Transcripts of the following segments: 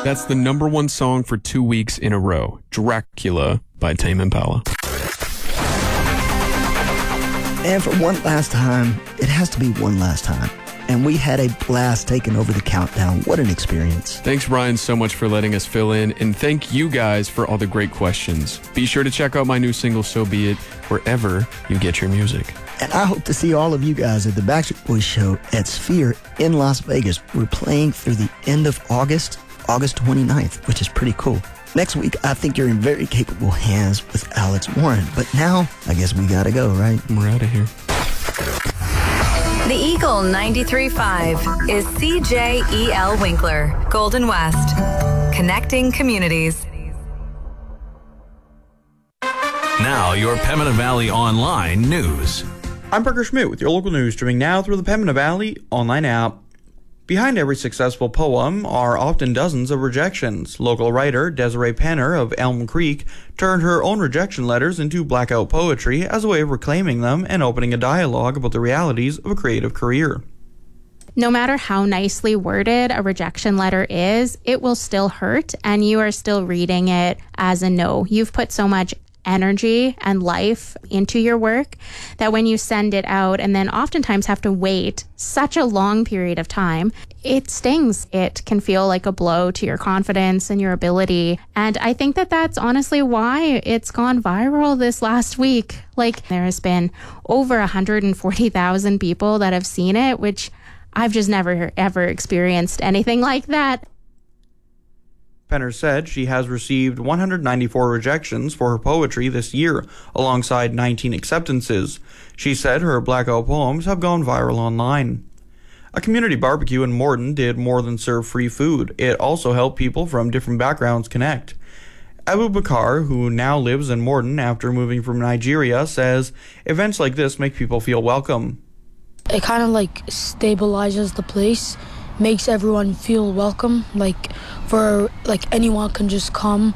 That's the #1 song for 2 weeks in a row. Dracula by Tame Impala. And for one last time, it has to be one last time. And we had a blast taking over the countdown. What an experience. Thanks, Ryan, so much for letting us fill in. And thank you guys for all the great questions. Be sure to check out my new single, So Be It, wherever you get your music. And I hope to see all of you guys at the Backstreet Boys show at Sphere in Las Vegas. We're playing through the end of August 29th, which is pretty cool. Next week, I think you're in very capable hands with Alex Warren. But now, I guess we gotta go, right? We're out of here. The Eagle 93.5 is CJEL Winkler, Golden West, connecting communities. Now, your Pembina Valley Online news. I'm Parker Schmidt with your local news, streaming now through the Pembina Valley Online app. Behind every successful poem are often dozens of rejections. Local writer Desiree Penner of Elm Creek turned her own rejection letters into blackout poetry as a way of reclaiming them and opening a dialogue about the realities of a creative career. No matter how nicely worded a rejection letter is, it will still hurt, and you are still reading it as a no. You've put so much energy and life into your work that when you send it out and then oftentimes have to wait such a long period of time, it stings. It can feel like a blow to your confidence and your ability. And I think that that's honestly why it's gone viral this last week. Like, there has been over 140,000 people that have seen it, which I've just never ever experienced anything like that. Penner said she has received 194 rejections for her poetry this year, alongside 19 acceptances. She said her blackout poems have gone viral online. A community barbecue in Morden did more than serve free food. It also helped people from different backgrounds connect. Abu Bakar, who now lives in Morden after moving from Nigeria, says events like this make people feel welcome. It kind of like stabilizes the place, makes everyone feel welcome, anyone can just come,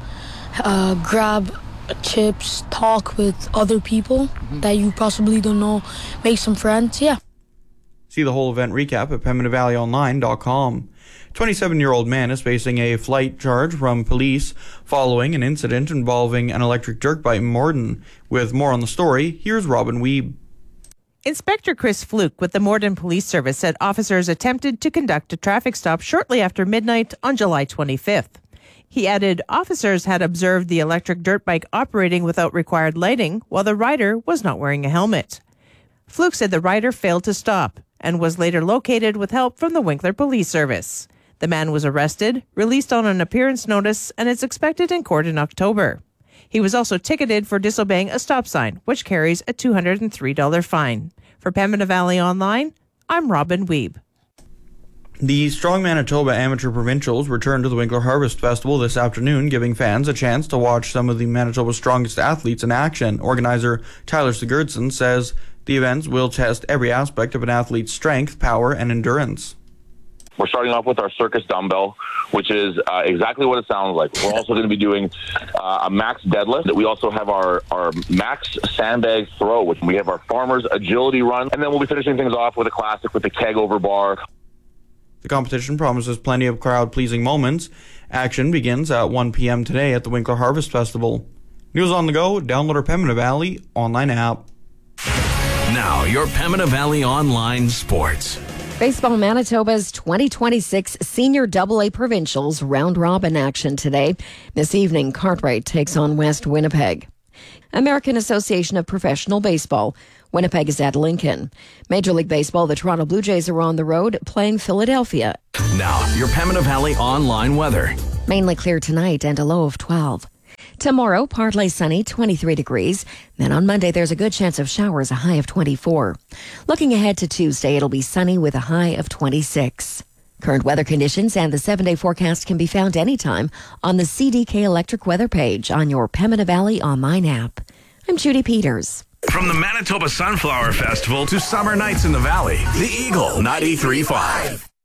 grab chips, talk with other people that you possibly don't know, make some friends, yeah. See the whole event recap at PembinaValleyOnline.com. 27-year-old man is facing a flight charge from police following an incident involving an electric dirt bike in Morden. With more on the story, here's Robin Wiebe. Inspector Chris Fluke with the Morden Police Service said officers attempted to conduct a traffic stop shortly after midnight on July 25th. He added officers had observed the electric dirt bike operating without required lighting while the rider was not wearing a helmet. Fluke said the rider failed to stop and was later located with help from the Winkler Police Service. The man was arrested, released on an appearance notice, and is expected in court in October. He was also ticketed for disobeying a stop sign, which carries a $203 fine. For Pembina Valley Online, I'm Robin Wiebe. The Strong Manitoba Amateur Provincials returned to the Winkler Harvest Festival this afternoon, giving fans a chance to watch some of the Manitoba's strongest athletes in action. Organizer Tyler Sigurdsson says the events will test every aspect of an athlete's strength, power, and endurance. We're starting off with our circus dumbbell, which is exactly what it sounds like. We're also going to be doing a max deadlift. We also have our max sandbag throw, which we have our farmer's agility run, and then we'll be finishing things off with a classic with the keg over bar. The competition promises plenty of crowd-pleasing moments. Action begins at 1 p.m. today at the Winkler Harvest Festival. News on the go, download our Pembina Valley online app. Now, your Pembina Valley Online Sports. Baseball Manitoba's 2026 Senior AA Provincials round-robin action today. This evening, Cartwright takes on West Winnipeg. American Association of Professional Baseball. Winnipeg is at Lincoln. Major League Baseball, the Toronto Blue Jays are on the road playing Philadelphia. Now, your Pembina Valley Online weather. Mainly clear tonight and a low of 12. Tomorrow, partly sunny, 23 degrees. Then on Monday, there's a good chance of showers, a high of 24. Looking ahead to Tuesday, it'll be sunny with a high of 26. Current weather conditions and the 7-day forecast can be found anytime on the CDK Electric weather page on your Pembina Valley Online app. I'm Judy Peters. From the Manitoba Sunflower Festival to summer nights in the valley, the Eagle 93.5.